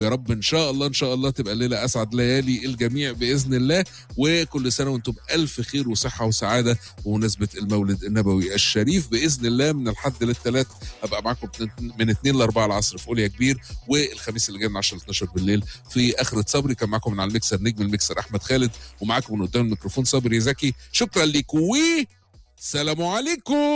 يا رب ان شاء الله ان شاء الله تبقى الليله اسعد ليالي الجميع باذن الله. وكل سنه وانتم بالف خير وصحه وسعاده بمناسبه المولد النبوي الشريف باذن الله. من الحد للثلاث ابقى معاكم من 2 ل 4 العصر في قول يا كبير، والخميس اللي جاي من 10 ل 12 بالليل في اخره صبري. كان معاكم من على الميكسر نجم الميكسر احمد خالد، ومعاكم من قدام الميكروفون صبري زكي. شكرا لكم وسلام عليكم.